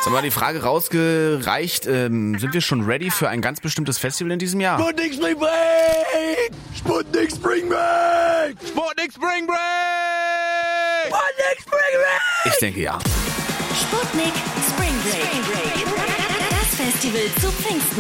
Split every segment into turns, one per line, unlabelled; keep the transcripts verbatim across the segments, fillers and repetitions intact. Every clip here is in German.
Sag mal, die Frage rausgereicht, ähm, sind wir schon ready für ein ganz bestimmtes Festival in diesem Jahr?
Sputnik Spring Break! Sputnik Spring Break!
Sputnik Spring Break!
Sputnik Spring Break!
Ich denke ja.
Sputnik Spring Break. Das Festival zu Pfingsten.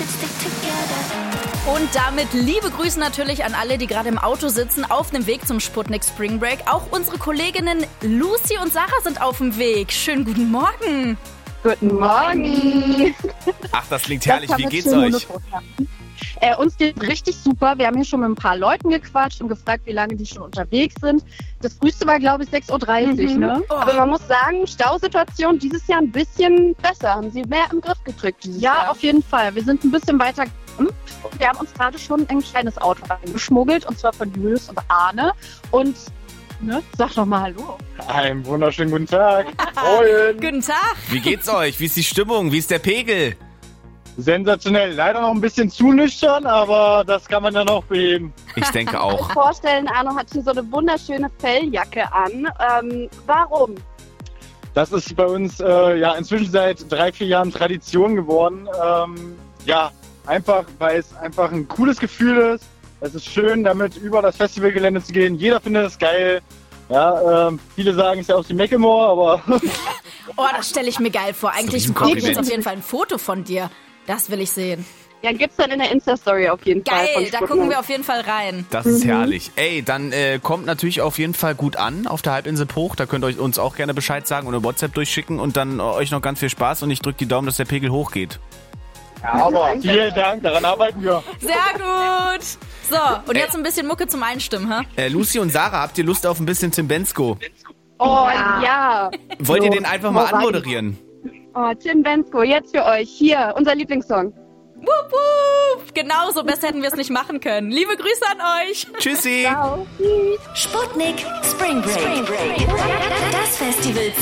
Und damit liebe Grüße natürlich an alle, die gerade im Auto sitzen, auf dem Weg zum Sputnik Spring Break. Auch unsere Kolleginnen Lucy und Sarah sind auf dem Weg. Schönen guten Morgen.
Guten Morgen.
Ach, das klingt herrlich. Wie geht's euch?
Äh, uns geht richtig super. Wir haben hier schon mit ein paar Leuten gequatscht und gefragt, wie lange die schon unterwegs sind. Das früheste war, glaube ich, sechs Uhr dreißig. Mhm. Ne?
Oh.
Aber man muss sagen, Stausituation dieses Jahr ein bisschen besser. Haben sie mehr im Griff gekriegt dieses
Ja,
Jahr.
auf jeden Fall. Wir sind ein bisschen weiter. Wir haben uns gerade schon ein kleines Auto reingeschmuggelt, und zwar von Julius und Arne. Und, ne, sag doch mal Hallo.
Einen wunderschönen guten Tag. Moin.
Guten Tag.
Wie geht's euch? Wie ist die Stimmung? Wie ist der Pegel?
Sensationell. Leider noch ein bisschen zu nüchtern, aber das kann man ja noch beheben.
Ich denke auch.
Vorstellen, Arno hat hier so eine wunderschöne Felljacke an. Ähm, warum?
Das ist bei uns äh, ja inzwischen seit drei, vier Jahren Tradition geworden. Ähm, ja, einfach, weil es einfach ein cooles Gefühl ist. Es ist schön, damit über das Festivalgelände zu gehen. Jeder findet es geil. Ja, ähm, viele sagen, es ist ja aus dem Mecklemore, aber...
Oh, das stelle ich mir geil vor. Eigentlich
ein
brauche ich
Kompliment.
jetzt auf jeden Fall ein Foto von dir. Das will ich sehen.
Ja, gibt's dann in der Insta-Story auf jeden Fall.
Geil,
von
da
Sputnik.
gucken wir auf jeden Fall rein.
Das ist herrlich. Ey, dann äh, kommt natürlich auf jeden Fall gut an auf der Halbinsel Bruch. Da könnt ihr euch uns auch gerne Bescheid sagen oder WhatsApp durchschicken und dann äh, euch noch ganz viel Spaß und ich drücke die Daumen, dass der Pegel hochgeht.
Ja, aber vielen Dank, daran arbeiten wir.
Sehr gut. So, und jetzt ein bisschen Mucke zum Einstimmen, ha?
Äh, Lucy und Sarah, habt ihr Lust auf ein bisschen Tim Bensko?
Oh, ja.
Wollt ihr
So,
den einfach mal
wo war die?
anmoderieren?
Oh, Tim Bensko, jetzt für euch. Hier, unser Lieblingssong.
Wup, wup. Genau so, besser hätten wir es nicht machen können. Liebe Grüße an euch.
Tschüssi!
Ciao.
Sputnik Spring Break. Das Festival